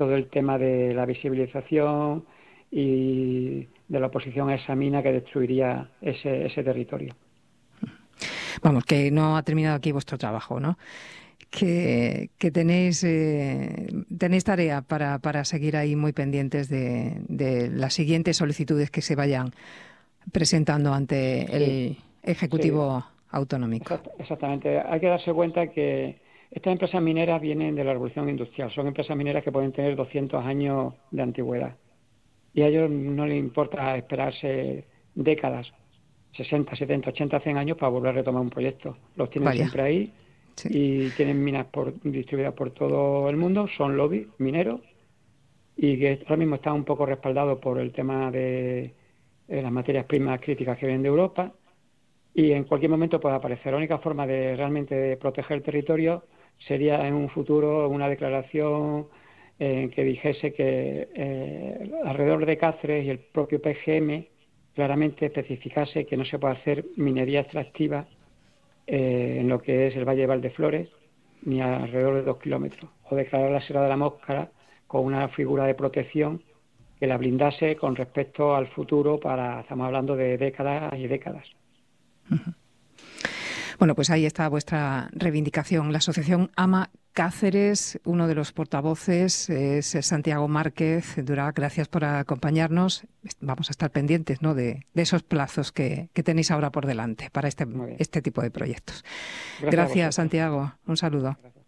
todo el tema de la visibilización y de la oposición a esa mina que destruiría ese territorio. Vamos, que no ha terminado aquí vuestro trabajo, ¿no? Que tenéis tarea para seguir ahí muy pendientes de las siguientes solicitudes que se vayan presentando ante Sí, el sí, Ejecutivo Autonómico. exactamente. Hay que darse cuenta que estas empresas mineras vienen de la revolución industrial. Son empresas mineras que pueden tener 200 años de antigüedad. Y a ellos no les importa esperarse décadas, 60, 70, 80, 100 años para volver a retomar un proyecto. Los tienen Vaya, siempre ahí sí. y tienen minas distribuidas por todo el mundo. Son lobbies mineros y que ahora mismo están un poco respaldados por el tema de las materias primas críticas que vienen de Europa. Y en cualquier momento puede aparecer. La única forma de realmente de proteger el territorio sería en un futuro una declaración que dijese que alrededor de Cáceres y el propio PGM claramente especificase que no se puede hacer minería extractiva en lo que es el Valle de Valdeflores ni alrededor de 2 kilómetros, o declarar la Sierra de la Moscara con una figura de protección que la blindase con respecto al futuro estamos hablando de décadas y décadas. Bueno, pues ahí está vuestra reivindicación. La asociación AMA Cáceres, uno de los portavoces es Santiago Márquez Durac. Gracias por acompañarnos. Vamos a estar pendientes, ¿no?, de esos plazos que tenéis ahora por delante para Muy bien. este tipo de proyectos. Gracias a Gracias, vosotros. Santiago. Un saludo. Gracias.